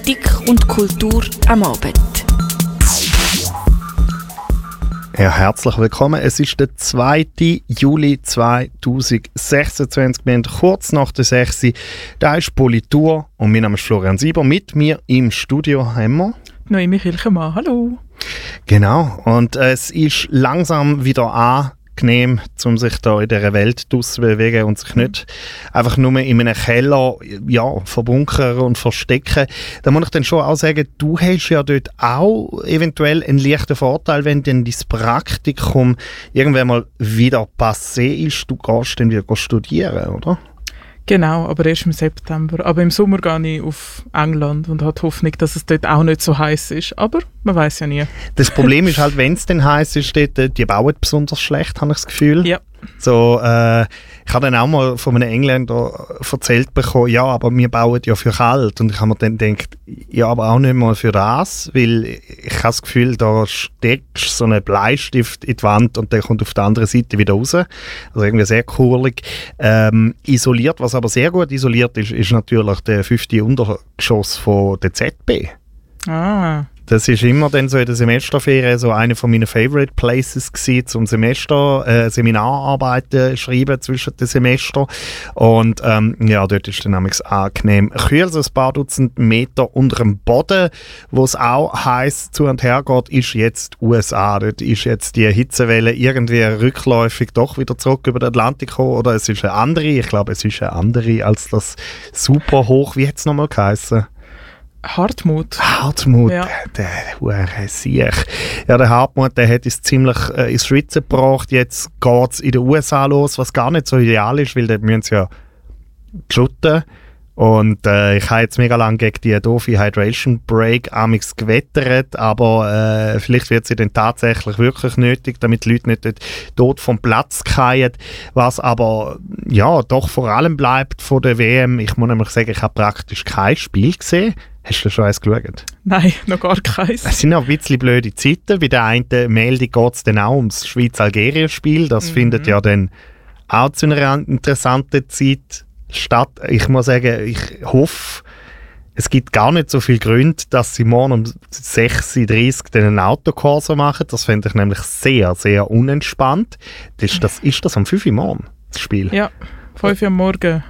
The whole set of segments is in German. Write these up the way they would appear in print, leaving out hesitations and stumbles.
Politik und Kultur am Abend. Ja, herzlich willkommen. Es ist der 2. Juli 2026. Wir haben kurz nach der 6. Da ist Politur und mein Name ist Florian Sieber. Mit mir im Studio haben wir Noemi Kilchemann, hallo. Genau, und es ist langsam wieder angenehm, um sich da in dieser Welt zu bewegen und sich nicht einfach nur in einem Keller verbunkern und verstecken. Da muss ich dann schon auch sagen, du hast ja dort auch eventuell einen leichten Vorteil, wenn dann dein Praktikum irgendwann mal wieder passé ist. Du gehst dann wieder studieren, oder? Genau, aber erst im September. Aber im Sommer gehe ich auf England und habe die Hoffnung, dass es dort auch nicht so heiß ist. Aber man weiß ja nie. Das Problem ist halt, wenn es dann heiß ist, dort, die bauen besonders schlecht, habe ich das Gefühl. Ja. So, ich habe dann auch mal von einem Engländer erzählt bekommen, ja, aber wir bauen ja für kalt. Und ich habe mir dann gedacht, ja, aber auch nicht mal für das, weil ich habe das Gefühl, da steckst so einen Bleistift in die Wand und der kommt auf der anderen Seite wieder raus. Also irgendwie sehr kurlig. Isoliert, was aber sehr gut isoliert ist, ist natürlich der 5. Untergeschoss von der ZB. Ah. Das ist immer dann so in der Semesterferien so eine von meinen Favorite Places gewesen, zum Seminararbeiten schreiben zwischen den Semestern. Und dort ist dann nämlich angenehm kühl, so ein paar Dutzend Meter unter dem Boden. Wo es auch heiß zu und her geht, ist jetzt USA. Dort ist jetzt die Hitzewelle irgendwie rückläufig doch wieder zurück über den Atlantik gekommen. Oder es ist eine andere, ich glaube es ist eine andere als das super hoch, wie hat es nochmal geheißen? Hartmut, ja. Der Siech. Ja, der Hartmut, der hat es ziemlich ins Schwitzen gebracht. Jetzt geht es in den USA los, was gar nicht so ideal ist, weil dort müssen sie ja shooten. Und ich habe jetzt mega lange gegen die doofe Hydration Break amigs gewettert, aber vielleicht wird sie dann tatsächlich wirklich nötig, damit die Leute nicht dort tot vom Platz fallen. Was aber ja doch vor allem bleibt von der WM, ich muss nämlich sagen, ich habe praktisch kein Spiel gesehen. Hast du schon eins geschaut? Nein, noch gar keins. Es sind auch ein bisschen blöde Zeiten. Bei der einen Meldung geht es dann auch ums Schweiz-Algerien-Spiel. Das findet ja dann auch zu einer interessanten Zeit statt. Ich muss sagen, ich hoffe, es gibt gar nicht so viele Gründe, dass sie morgen um 6.30 Uhr einen Autokorso machen. Das fände ich nämlich sehr, sehr unentspannt. Ist das um 5 Uhr morgen, das Spiel? Ja. 5 Uhr am Morgen.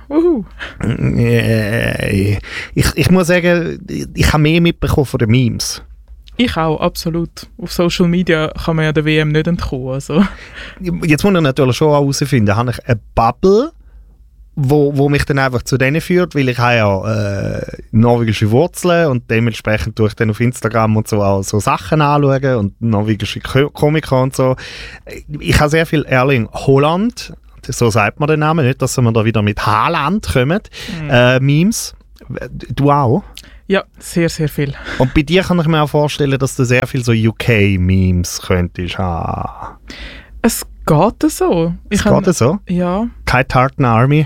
Ich muss sagen, ich habe mehr mitbekommen von den Memes. Ich auch, absolut. Auf Social Media kann man ja der WM nicht entkommen. Also. Jetzt muss ich natürlich schon herausfinden, habe ich eine Bubble, wo mich dann einfach zu denen führt, weil ich habe ja norwegische Wurzeln und dementsprechend tue ich dann auf Instagram und so auch so Sachen anschauen und norwegische Komiker und so. Ich habe sehr viel Erling Haaland, so sagt man den Namen, nicht, dass wir da wieder mit Haaland kommen, Memes. Du auch? Ja, sehr, sehr viel. Und bei dir kann ich mir auch vorstellen, dass du sehr viel so UK-Memes könntest haben. Es geht so. Es geht so? Ja. Keine Tartan Army?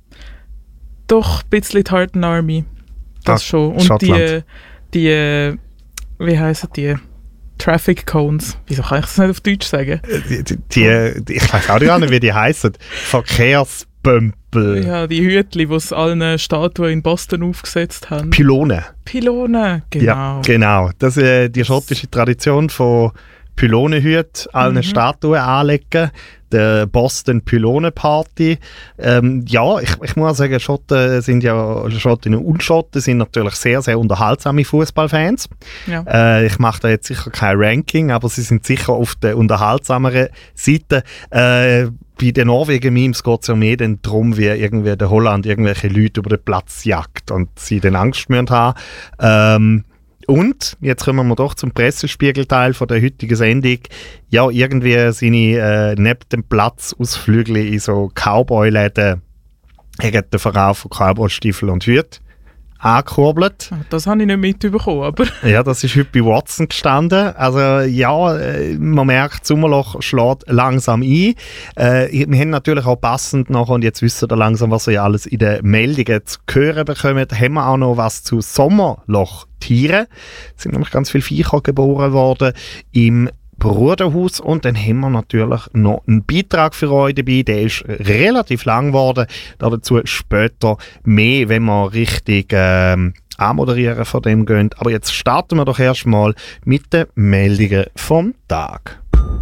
Doch, ein bisschen Tartan Army. Das schon. Und Schottland. die wie heissen die? Traffic Cones. Wieso kann ich das nicht auf Deutsch sagen? Ich weiß auch nicht, wie die heissen. Verkehrspömpel. Ja, die Hütli, die sie allen Statuen in Boston aufgesetzt haben. Pylonen, genau. Ja, genau. Das ist die schottische Tradition von Pylonenhüten allen Statuen anlegen. Der Boston Pylonen-Party. Ich muss sagen, Schottinnen und Schotten sind natürlich sehr, sehr unterhaltsame Fußballfans. Ja. Ich mache da jetzt sicher kein Ranking, aber sie sind sicher auf der unterhaltsameren Seite. Bei den Norwegen-Memes geht es ja mehr darum, wie irgendwie der Holland irgendwelche Leute über den Platz jagt und sie dann Angst müssen haben. Und, jetzt kommen wir doch zum Pressespiegelteil von der heutigen Sendung. Ja, irgendwie seine neben dem Platzausflüge in so Cowboy-Läden hat den Verkauf von Cowboy-Stiefeln und Hüten angekurbelt. Das habe ich nicht mitbekommen, aber... Ja, das ist heute bei Watson gestanden. Also ja, man merkt, das Sommerloch schlägt langsam ein. Wir haben natürlich auch passend noch, und jetzt wissen wir langsam, was ihr alles in den Meldungen zu hören bekommt, haben wir auch noch was zu Sommerlochtieren. Es sind nämlich ganz viele Viecher geboren worden im Bruderhaus, und dann haben wir natürlich noch einen Beitrag für euch dabei, der ist relativ lang geworden, dazu später mehr, wenn wir richtig anmoderieren von dem gehen. Aber jetzt starten wir doch erstmal mit den Meldungen vom Tag.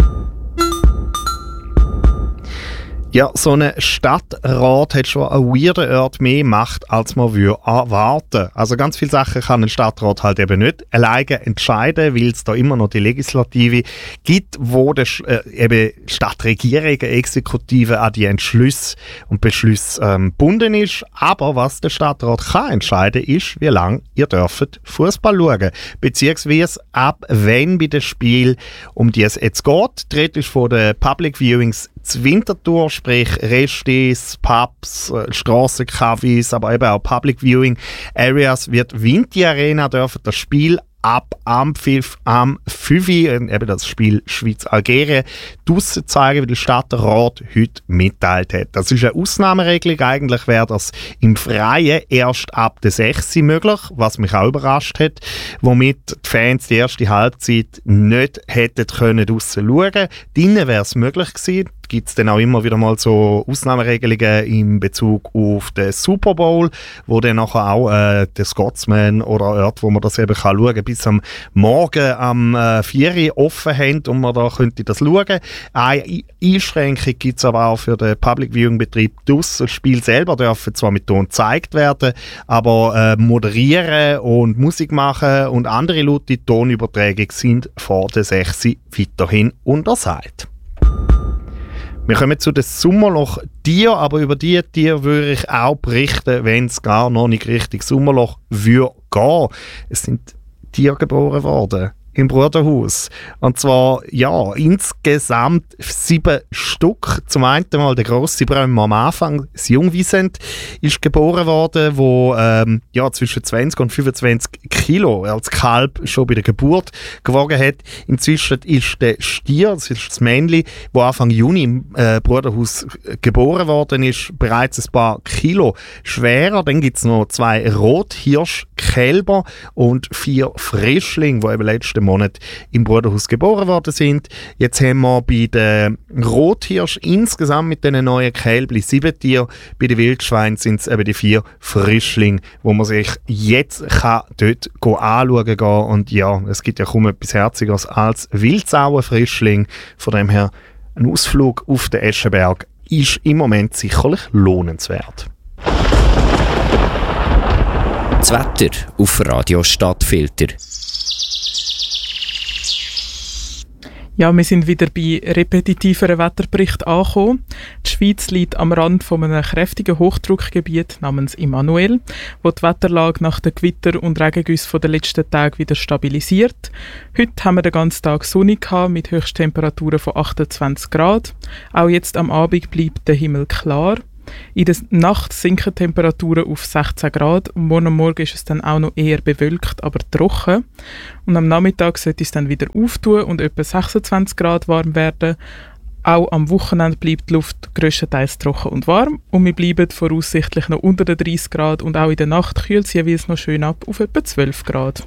Ja, so ein Stadtrat hat schon einen weirden Ort mehr Macht, als man erwarten würde. Also ganz viele Sachen kann ein Stadtrat halt eben nicht alleine entscheiden, weil es da immer noch die Legislative gibt, wo eben Stadtregierung, Exekutive an die Entschlüsse und Beschlüsse gebunden ist. Aber was der Stadtrat kann entscheiden, ist, wie lange ihr dürft Fußball schauen. Beziehungsweise ab wann bei dem Spiel, um die es jetzt geht. Die Rede ist von den Public Viewings zur Winterthur, sprich Restis, Pubs, Strassencafés, aber eben auch Public Viewing Areas wird Vinti Arena dürfen das Spiel ab am 5 eben das Spiel Schweiz-Algerien draussen zeigen, wie der Stadtrat heute mitteilt hat. Das ist eine Ausnahmeregelung. Eigentlich wäre das im Freien erst ab der 6 möglich, was mich auch überrascht hat, womit die Fans die erste Halbzeit nicht hätten können draussen schauen. Drinnen wäre es möglich gewesen. Gibt es dann auch immer wieder mal so Ausnahmeregelungen in Bezug auf den Super Bowl, wo dann nachher auch der Scotsman oder Ort, wo man das eben kann schauen, bis am Morgen am 4 Uhr offen haben und man da könnte das schauen. Eine Einschränkung gibt es aber auch für den Public Viewing Betrieb. Das Spiel selber dürfen zwar mit Ton gezeigt werden, aber moderieren und Musik machen und andere laute Tonüberträge sind vor der 6 weiterhin untersagt. Wir kommen zu den Sommerloch-Tieren, aber über diese Tiere würde ich auch berichten, wenn es gar noch nicht richtig Sommerloch würde gehen. Es sind Tiere geboren worden im Bruderhaus. Und zwar, ja, insgesamt 7 Stück. Zum einen mal der grosse Brömer am Anfang, das Jungwisent, ist geboren worden, wo zwischen 20 und 25 Kilo als Kalb schon bei der Geburt gewogen hat. Inzwischen ist der Stier, das ist das Männchen, wo Anfang Juni im Bruderhaus geboren worden ist, bereits ein paar Kilo schwerer. Dann gibt es noch 2 Rothirschkälber und 4 Frischlinge, die eben letzten Monat im Bruderhaus geboren worden sind. Jetzt haben wir bei den Rothirsch insgesamt mit diesen neuen Kälbchen 7 Tiere. Bei den Wildschweinen sind es eben die 4 Frischlinge, wo man sich jetzt dort anschauen kann. Und ja, es gibt ja kaum etwas Herzigeres als Wildsauer-Frischling. Von dem her, ein Ausflug auf den Eschenberg ist im Moment sicherlich lohnenswert. Das Wetter auf Radio Stadtfilter. Ja, wir sind wieder bei repetitiveren Wetterberichten angekommen. Die Schweiz liegt am Rand von einem kräftigen Hochdruckgebiet namens Immanuel, wo die Wetterlage nach den Gewitter- und Regengüssen der letzten Tage wieder stabilisiert. Heute haben wir den ganzen Tag sonnig gehabt, mit Höchsttemperaturen von 28 Grad. Auch jetzt am Abend bleibt der Himmel klar. In der Nacht sinken die Temperaturen auf 16 Grad und morgen ist es dann auch noch eher bewölkt, aber trocken. Und am Nachmittag sollte es dann wieder auftun und etwa 26 Grad warm werden. Auch am Wochenende bleibt die Luft grösstenteils trocken und warm und wir bleiben voraussichtlich noch unter den 30 Grad und auch in der Nacht kühlt es jeweils noch schön ab auf etwa 12 Grad.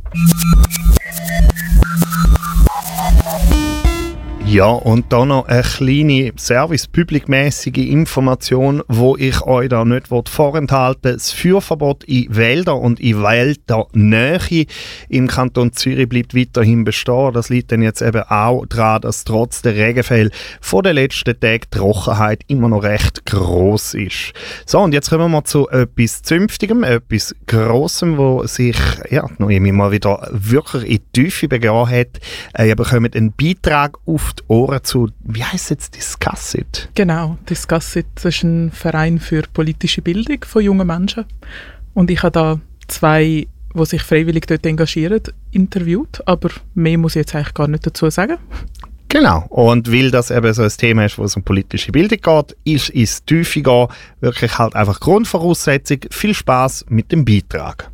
Ja, und dann noch eine kleine service-public-mässige Information, wo ich euch da nicht vorenthalten will. Das Führverbot in Wälder und in Wäldernähe im Kanton Zürich bleibt weiterhin bestehen. Das liegt dann jetzt eben auch daran, dass trotz der Regenfälle von den letzten Tagen die Trockenheit immer noch recht gross ist. So, und jetzt kommen wir zu etwas Zünftigem, etwas Grossem, wo sich noch immer wieder wirklich in die Tiefe begeben hat. Ihr bekommt einen Beitrag auf die Ohren zu, wie heisst jetzt Discussit? Genau, Discussit ist ein Verein für politische Bildung von jungen Menschen. Und ich habe da 2, die sich freiwillig dort engagieren, interviewt. Aber mehr muss ich jetzt eigentlich gar nicht dazu sagen. Genau, und weil das eben so ein Thema ist, wo es um politische Bildung geht, ist ins Tiefe gehen wirklich halt einfach Grundvoraussetzung. Viel Spass mit dem Beitrag.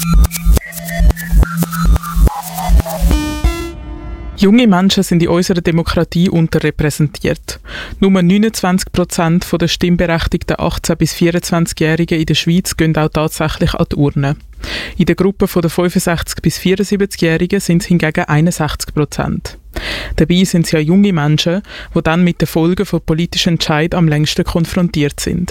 Junge Menschen sind in unserer Demokratie unterrepräsentiert. Nur 29% der stimmberechtigten 18- bis 24-Jährigen in der Schweiz gehen auch tatsächlich an die Urne. In der Gruppe der 65- bis 74-Jährigen sind es hingegen 61%. Dabei sind es ja junge Menschen, die dann mit den Folgen von politischen Entscheidungen am längsten konfrontiert sind.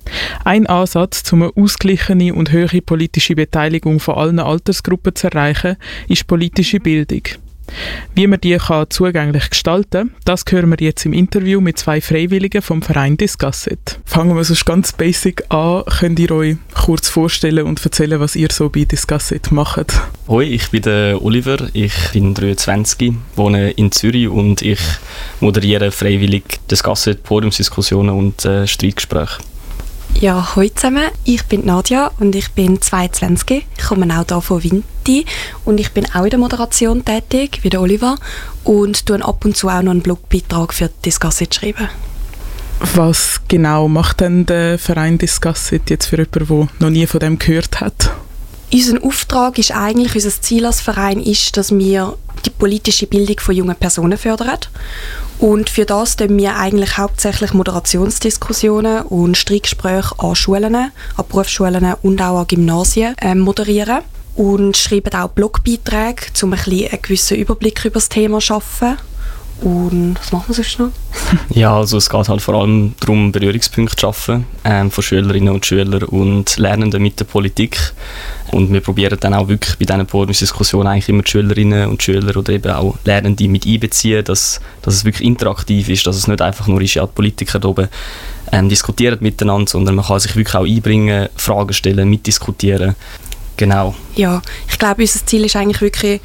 Ein Ansatz, um eine ausgeglichene und hohe politische Beteiligung von allen Altersgruppen zu erreichen, ist politische Bildung. Wie man die zugänglich gestalten kann, das hören wir jetzt im Interview mit 2 Freiwilligen vom Verein Discasset. Fangen wir sonst ganz basic an. Könnt ihr euch kurz vorstellen und erzählen, was ihr so bei Discasset macht? Hoi, ich bin der Oliver, ich bin 23, wohne in Zürich und ich moderiere freiwillig Discasset, Podiumsdiskussionen und Streitgespräche. Ja, hallo zusammen. Ich bin Nadja und ich bin 22. Ich komme auch hier von Vinti und ich bin auch in der Moderation tätig, wie der Oliver, und tue ab und zu auch noch einen Blogbeitrag für Discasset schreiben. Was genau macht denn der Verein Discasset jetzt für jemanden, der noch nie von dem gehört hat? Unser Auftrag ist eigentlich, unser Ziel als Verein ist, dass wir die politische Bildung von jungen Personen fördern. Und für das tun wir eigentlich hauptsächlich Moderationsdiskussionen und Streitgespräche an Schulen, an Berufsschulen und auch an Gymnasien moderieren. Und schreiben auch Blogbeiträge, um ein bisschen einen gewissen Überblick über das Thema zu schaffen. Und was machen wir sonst noch? Ja, also es geht halt vor allem darum, Berührungspunkte zu schaffen von Schülerinnen und Schülern und Lernenden mit der Politik. Und wir probieren dann auch wirklich bei diesen Podiumsdiskussionen eigentlich immer die Schülerinnen und Schüler oder eben auch Lernende mit einbeziehen, dass es wirklich interaktiv ist, dass es nicht einfach nur ist, ja, die Politiker da oben diskutieren miteinander, sondern man kann sich wirklich auch einbringen, Fragen stellen, mitdiskutieren. Genau. Ja, ich glaube, unser Ziel ist eigentlich wirklich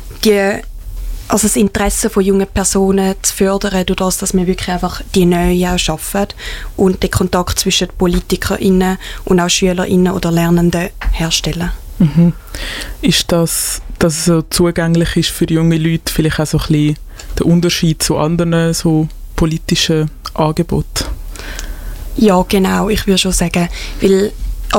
das Interesse von jungen Personen zu fördern, durch das, dass wir wirklich einfach die Nähe auch schaffen und den Kontakt zwischen PolitikerInnen und auch SchülerInnen oder Lernenden herstellen. Mhm. Ist das, dass es so zugänglich ist für junge Leute, vielleicht auch so ein bisschen der Unterschied zu anderen so politischen Angeboten? Ja, genau, ich würde schon sagen, weil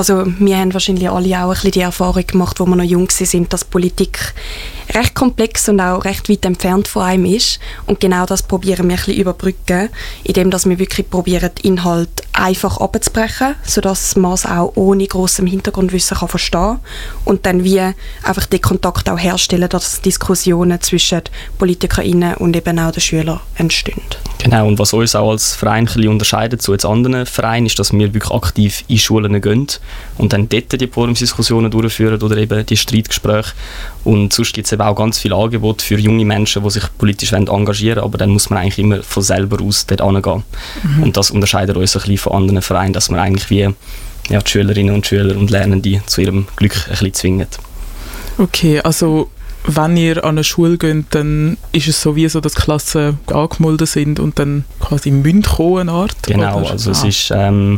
wir haben wahrscheinlich alle auch ein bisschen die Erfahrung gemacht, wo wir noch jung waren, dass Politik recht komplex und auch recht weit entfernt von einem ist. Und genau das probieren wir ein bisschen überbrücken, indem wir wirklich probieren, den Inhalt einfach abzubrechen, sodass man es auch ohne grossem Hintergrundwissen verstehen kann. Und dann wie einfach den Kontakt auch herstellen, dass Diskussionen zwischen PolitikerInnen und eben auch den Schülern entstehen. Genau, und was uns auch als Verein ein bisschen unterscheidet zu jetzt anderen Vereinen, ist, dass wir wirklich aktiv in Schulen gehen und dann dort die Podiumsdiskussionen durchführen oder eben die Streitgespräche. Und sonst gibt es eben auch ganz viele Angebote für junge Menschen, die sich politisch engagieren wollen, aber dann muss man eigentlich immer von selber aus dort hingehen. Mhm. Und das unterscheidet uns ein bisschen von anderen Vereinen, dass man eigentlich wie die Schülerinnen und Schüler und Lernende zu ihrem Glück ein bisschen zwingt. Okay, also wenn ihr an eine Schule geht, dann ist es sowieso, dass Klassen angemeldet sind und dann quasi müssen kommen, eine Art? Genau, oder? Also es ist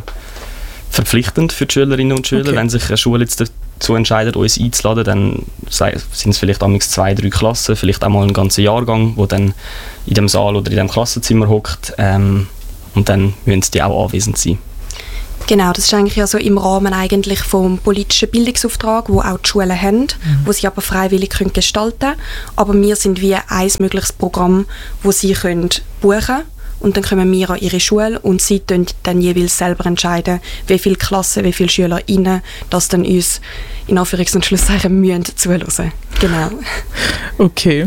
verpflichtend für die Schülerinnen und Schüler. Okay. Wenn sich eine Schule jetzt dazu entscheidet, uns einzuladen, dann sind es vielleicht 2-3 Klassen, vielleicht auch mal einen ganzen Jahrgang, wo dann in dem Saal oder in dem Klassenzimmer hockt und dann müssen die auch anwesend sein. Genau, das ist eigentlich also im Rahmen eigentlich vom politischen Bildungsauftrag, wo auch die Schulen haben, wo sie aber freiwillig gestalten können. Aber wir sind wie ein mögliches Programm, das sie buchen können. Und dann kommen wir an ihre Schule und sie entscheiden dann jeweils selber entscheiden, wie viele Klassen, wie viele SchülerInnen das dann uns in Anführungs- und Schlusszeichen müssen zuhören. Genau. Okay.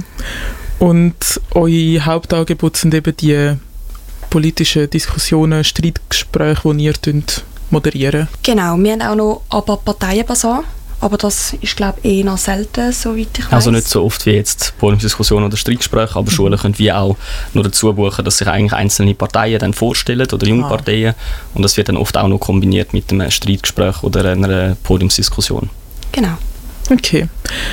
Und eure Hauptangebote sind eben die politischen Diskussionen, Streitgespräche, die ihr moderieren? Genau, wir haben auch noch aber Parteienbasar, aber das ist, glaube ich, eher selten, soweit ich weiss. Also nicht so oft wie jetzt Podiumsdiskussionen oder Streitgespräche, aber Schulen können wie auch nur dazu buchen, dass sich eigentlich einzelne Parteien dann vorstellen oder junge Parteien, und das wird dann oft auch noch kombiniert mit einem Streitgespräch oder einer Podiumsdiskussion. Genau. Okay.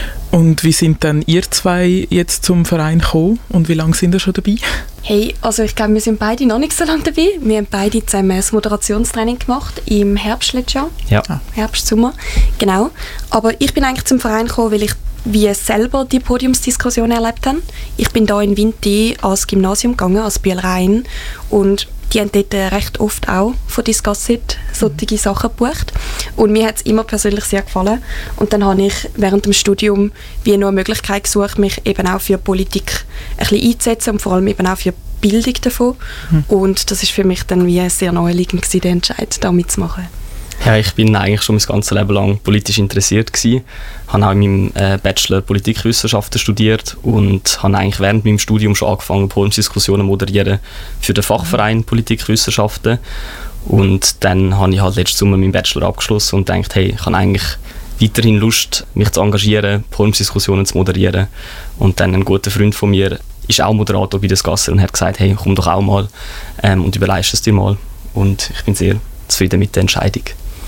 Und wie sind dann ihr zwei jetzt zum Verein gekommen und wie lange sind ihr schon dabei? Hey, also ich glaube, wir sind beide noch nicht so lange dabei. Wir haben beide zusammen das Moderationstraining gemacht im Herbst letztes Jahr. Ja. Herbst, Sommer, genau. Aber ich bin eigentlich zum Verein gekommen, weil ich wie selber die Podiumsdiskussion erlebt habe. Ich bin da in Vinti ans Gymnasium gegangen, als Biel-Rhein, und die haben dort recht oft auch von Discasset solche Sachen gebucht. Und mir hat es immer persönlich sehr gefallen. Und dann habe ich während dem Studium wie noch eine Möglichkeit gesucht, mich eben auch für Politik ein bisschen einzusetzen und vor allem eben auch für die Bildung davon. Und das ist für mich dann wie sehr naheliegend gewesen, der Entscheid, da mitzumachen. Ja, ich bin eigentlich schon mein ganzes Leben lang politisch interessiert gewesen. Ich habe auch in meinem Bachelor Politikwissenschaften studiert und habe eigentlich während meinem Studium schon angefangen, Podiumsdiskussionen zu moderieren für den Fachverein Politikwissenschaften. Und dann habe ich halt letzten Sommer meinen Bachelor abgeschlossen und gedacht, hey, ich habe eigentlich weiterhin Lust, mich zu engagieren, Forumsdiskussionen zu moderieren. Und dann ein guter Freund von mir ist auch Moderator bei der Gasse und hat gesagt, hey, komm doch auch mal und überleist es dir mal. Und ich bin sehr zufrieden mit der Entscheidung.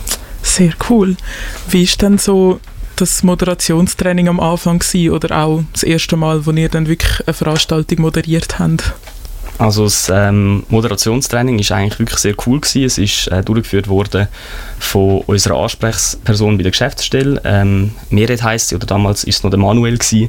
Sehr cool. Wie ist denn so das Moderationstraining am Anfang gewesen, oder auch das erste Mal, wo ihr dann wirklich eine Veranstaltung moderiert habt? Also das Moderationstraining war eigentlich wirklich sehr cool gewesen. Es ist durchgeführt worden von unserer Ansprechperson bei der Geschäftsstelle. Meret heisst sie, oder damals war es noch der Manuel gewesen.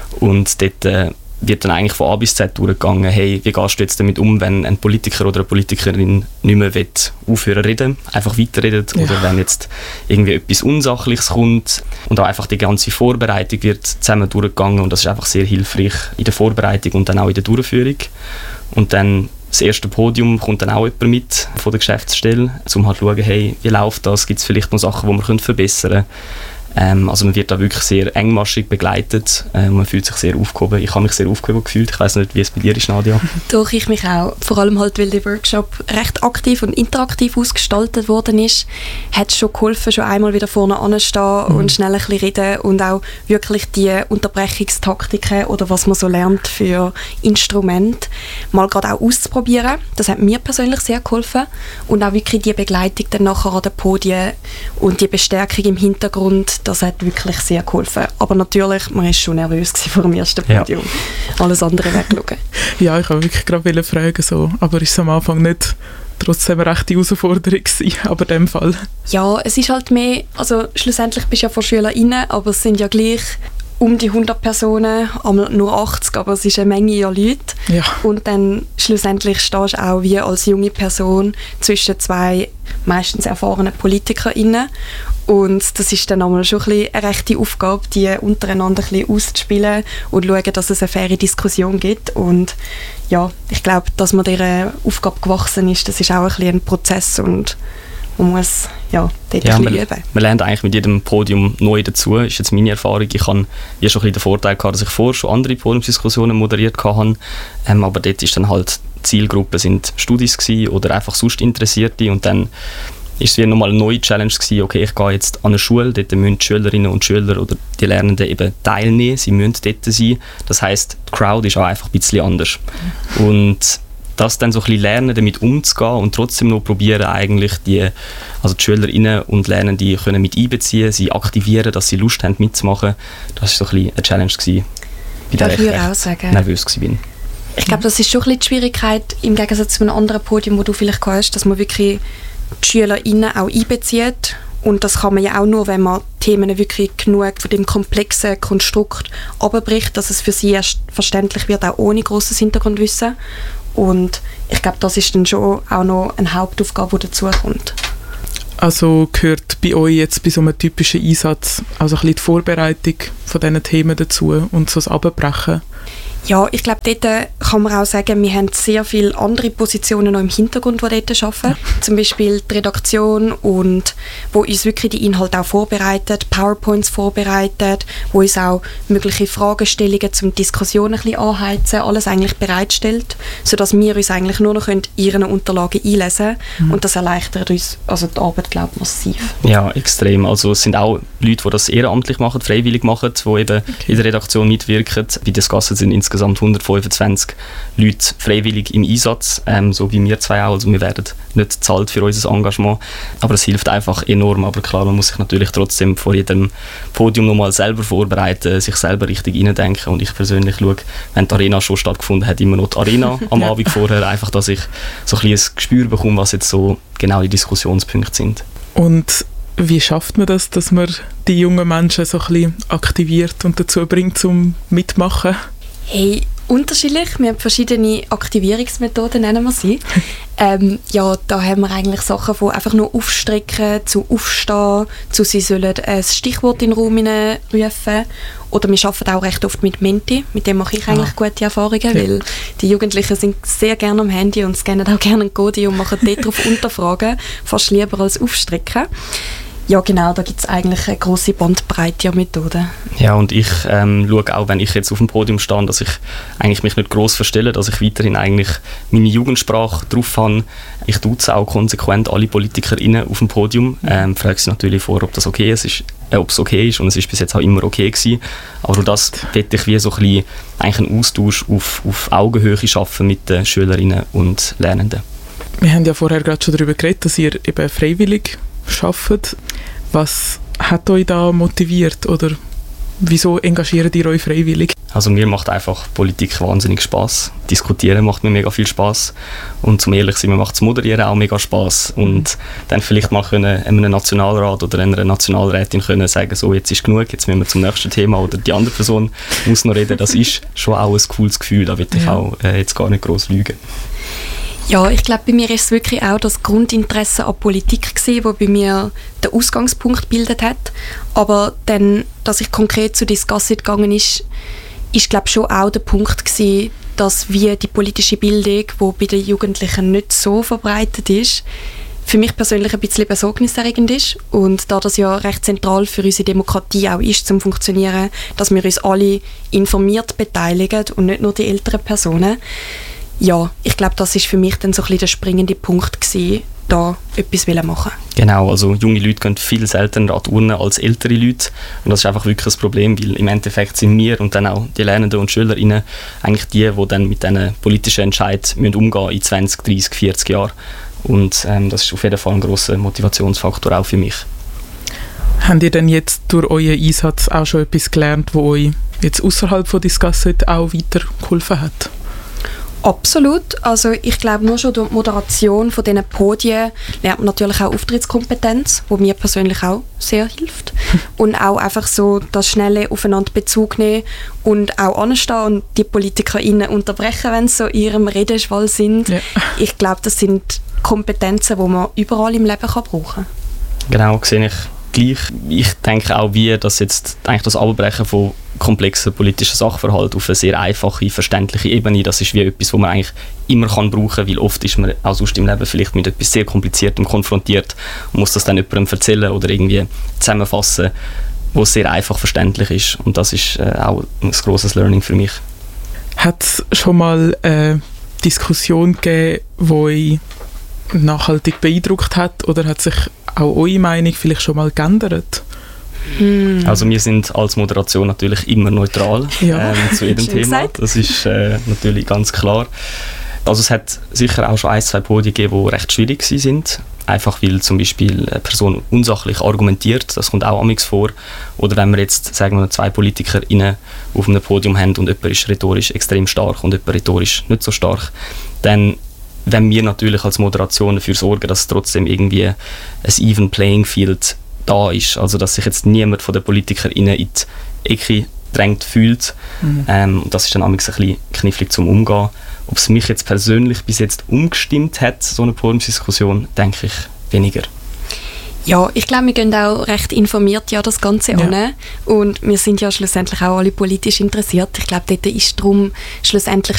Und dort wird dann eigentlich von A bis Z durchgegangen, hey, wie gehst du jetzt damit um, wenn ein Politiker oder eine Politikerin nicht mehr aufhören reden, einfach weiterredet, oder wenn jetzt irgendwie etwas Unsachliches kommt, und auch einfach die ganze Vorbereitung wird zusammen durchgegangen, und das ist einfach sehr hilfreich in der Vorbereitung und dann auch in der Durchführung. Und dann das erste Podium kommt dann auch jemand mit von der Geschäftsstelle, um halt zu schauen, hey, wie läuft das, gibt es vielleicht noch Sachen, die man verbessern können. Also man wird da wirklich sehr engmaschig begleitet und man fühlt sich sehr aufgehoben. Ich habe mich sehr aufgehoben gefühlt. Ich weiss nicht, wie es bei dir ist, Nadia. Doch, ich mich auch. Vor allem halt, weil der Workshop recht aktiv und interaktiv ausgestaltet worden ist, hat es schon geholfen, schon einmal wieder vorne anzustehen und schnell ein bisschen reden und auch wirklich die Unterbrechungstaktiken oder was man so lernt für Instrumente mal gerade auch auszuprobieren. Das hat mir persönlich sehr geholfen, und auch wirklich die Begleitung dann nachher an den Podien und die Bestärkung im Hintergrund, das hat wirklich sehr geholfen. Aber natürlich, man war schon nervös vor dem ersten Podium. Ja. Alles andere wegschauen. Ja, ich wollte wirklich gerade fragen, so. Aber ist es am Anfang nicht trotzdem eine rechte Herausforderung gewesen, aber in dem Fall? Ja, es ist halt mehr, also schlussendlich bist du ja von SchülerInnen, aber es sind ja gleich um die 100 Personen, nur 80, aber es ist eine Menge an Leuten. Ja. Und dann schlussendlich stehst du auch wie als junge Person zwischen zwei meistens erfahrenen PolitikerInnen. Und das ist dann einmal schon ein bisschen eine rechte Aufgabe, die untereinander ein bisschen auszuspielen und schauen, dass es eine faire Diskussion gibt. Und ja, ich glaube, dass man dieser Aufgabe gewachsen ist, das ist auch ein bisschen ein Prozess, und man muss dort ein bisschen üben. Man lernt eigentlich mit jedem Podium neu dazu, ist jetzt meine Erfahrung. Ich hatte schon ein bisschen den Vorteil gehabt, dass ich vorher schon andere Podiumsdiskussionen moderiert hatte, aber dort ist dann halt Zielgruppe sind Studis gewesen oder einfach sonst Interessierte, und dann ist es wieder nochmal eine neue Challenge gewesen, okay, ich gehe jetzt an eine Schule, dort müssen die Schülerinnen und Schüler oder die Lernenden eben teilnehmen, sie müssen dort sein. Das heisst, die Crowd ist auch einfach ein bisschen anders. Und das dann so ein bisschen lernen, damit umzugehen und trotzdem noch probieren, eigentlich die Schülerinnen und Lernende können mit einbeziehen, sie aktivieren, dass sie Lust haben mitzumachen. Das war so ein bisschen eine Challenge gewesen, bei der ich recht nervös war. Ich glaube, das ist schon ein bisschen die Schwierigkeit, im Gegensatz zu einem anderen Podium, wo du vielleicht hast, dass man wirklich die SchülerInnen auch einbezieht. Und das kann man ja auch nur, wenn man Themen wirklich genug von dem komplexen Konstrukt abbricht, dass es für sie erst verständlich wird, auch ohne grosses Hintergrundwissen. Und ich glaube, das ist dann schon auch noch eine Hauptaufgabe, die dazukommt. Also gehört bei euch jetzt bei so einem typischen Einsatz also ein bisschen die Vorbereitung von diesen Themen dazu und so das Abbrechen? Ja, ich glaube, dort kann man auch sagen, wir haben sehr viele andere Positionen noch im Hintergrund, die dort arbeiten. Ja. Zum Beispiel die Redaktion, und wo uns wirklich die Inhalte auch vorbereitet, PowerPoints vorbereitet, wo uns auch mögliche Fragestellungen zum Diskussion ein bisschen anheizen, alles eigentlich bereitstellt, sodass wir uns eigentlich nur noch in ihren Unterlagen einlesen können. Und das erleichtert uns also die Arbeit, glaube ich, massiv. Ja, extrem. Also es sind auch Leute, die das ehrenamtlich machen, freiwillig machen, die eben in der Redaktion mitwirken. Bei der Gasse sind insgesamt 125 Leute freiwillig im Einsatz, so wie wir zwei auch. Also wir werden nicht bezahlt für unser Engagement, aber es hilft einfach enorm. Aber klar, man muss sich natürlich trotzdem vor jedem Podium nochmal selber vorbereiten, sich selber richtig reindenken. Und ich persönlich schaue, wenn die Arena schon stattgefunden hat, immer noch die Arena am Abend vorher, einfach, dass ich so ein Gespür bekomme, was jetzt so genau die Diskussionspunkte sind. Und wie schafft man das, dass man die jungen Menschen so ein bisschen aktiviert und dazu bringt, zum Mitmachen? Hey, unterschiedlich. Wir haben verschiedene Aktivierungsmethoden, nennen wir sie. Ja, da haben wir eigentlich Sachen von einfach nur aufstrecken, zu aufstehen, zu sie sollen ein Stichwort in den Raum rufen. Oder wir arbeiten auch recht oft mit Menti. Mit dem mache ich eigentlich gute Erfahrungen, weil die Jugendlichen sind sehr gerne am Handy und scannen auch gerne einen Code und machen dort drauf Unterfragen, fast lieber als aufstrecken. Ja genau, da gibt es eigentlich eine grosse Bandbreite an Methoden. Ja, und ich schaue auch, wenn ich jetzt auf dem Podium stehe, dass ich eigentlich mich nicht gross verstelle, dass ich weiterhin eigentlich meine Jugendsprache drauf habe. Ich duze auch konsequent alle PolitikerInnen auf dem Podium. Frage sie natürlich vor, ob das okay ist, ob es okay ist, und es ist bis jetzt auch immer okay gewesen. Aber durch das möchte ich wie so ein bisschen eigentlich einen Austausch auf Augenhöhe schaffen mit den Schülerinnen und Lernenden. Wir haben ja vorher gerade schon darüber geredet, dass ihr eben freiwillig arbeitet. Was hat euch da motiviert oder wieso engagiert ihr euch freiwillig? Also mir macht einfach Politik wahnsinnig Spass. Diskutieren macht mir mega viel Spass. Und zum ehrlich sein, mir macht das Moderieren auch mega Spass. Und dann vielleicht mal einem Nationalrat oder einer Nationalrätin können sagen, so, jetzt ist genug, jetzt müssen wir zum nächsten Thema oder die andere Person muss noch reden. Das ist schon auch ein cooles Gefühl, da will ich auch jetzt gar nicht gross lügen. Ja, ich glaube, bei mir ist es wirklich auch das Grundinteresse an Politik gewesen, das bei mir den Ausgangspunkt gebildet hat. Aber dann, dass ich konkret zu Discassit gegangen ist glaube ich schon auch der Punkt gewesen, dass wie die politische Bildung, die bei den Jugendlichen nicht so verbreitet ist, für mich persönlich ein bisschen besorgniserregend ist. Und da das ja recht zentral für unsere Demokratie auch ist, zum Funktionieren, dass wir uns alle informiert beteiligen und nicht nur die älteren Personen. Ja, ich glaube, das ist für mich dann so ein bisschen der springende Punkt gewesen, da etwas machen. Genau, also junge Leute gehen viel seltener an die Urne als ältere Leute, und das ist einfach wirklich ein Problem, weil im Endeffekt sind wir und dann auch die Lernenden und SchülerInnen eigentlich die dann mit diesen politischen Entscheidungen umgehen müssen in 20, 30, 40 Jahren. Und das ist auf jeden Fall ein grosser Motivationsfaktor auch für mich. Habt ihr denn jetzt durch euren Einsatz auch schon etwas gelernt, das euch jetzt außerhalb von Discassit auch weitergeholfen hat? Absolut. Also ich glaube, nur schon durch die Moderation von diesen Podien lernt man natürlich auch Auftrittskompetenz, die mir persönlich auch sehr hilft. Und auch einfach so das schnelle aufeinander Bezug nehmen und auch anstehen und die PolitikerInnen unterbrechen, wenn sie so in ihrem Redeschwall sind. Ja. Ich glaube, das sind Kompetenzen, die man überall im Leben brauchen kann. Genau, sehe ich gleich. Ich denke auch, wie das jetzt eigentlich das Abbrechen von komplexen politischen Sachverhalten auf eine sehr einfache, verständliche Ebene, das ist wie etwas, was man eigentlich immer brauchen kann, weil oft ist man auch sonst im Leben vielleicht mit etwas sehr Kompliziertem konfrontiert und muss das dann jemandem erzählen oder irgendwie zusammenfassen, wo es sehr einfach verständlich ist, und das ist auch ein grosses Learning für mich. Hat es schon mal eine Diskussion gegeben, die euch nachhaltig beeindruckt hat, oder hat sich auch eure Meinung vielleicht schon mal geändert? Also wir sind als Moderation natürlich immer neutral zu jedem Thema. Das ist natürlich ganz klar. Also es hat sicher auch schon 1-2 Podien gegeben, die recht schwierig sind. Einfach weil zum Beispiel eine Person unsachlich argumentiert, das kommt auch amigs vor. Oder wenn wir jetzt, sagen wir, 2 PolitikerInnen auf einem Podium haben und jemand ist rhetorisch extrem stark und jemand rhetorisch nicht so stark, dann wenn wir natürlich als Moderation dafür sorgen, dass trotzdem irgendwie ein even playing field da ist, also dass sich jetzt niemand von den PolitikerInnen in die Ecke gedrängt fühlt. Das ist dann ein bisschen knifflig zum Umgehen. Ob es mich jetzt persönlich bis jetzt umgestimmt hat, so eine Podiumsdiskussion, denke ich weniger. Ja, ich glaube, wir gehen auch recht informiert das Ganze an. Und wir sind ja schlussendlich auch alle politisch interessiert. Ich glaube, dort ist darum schlussendlich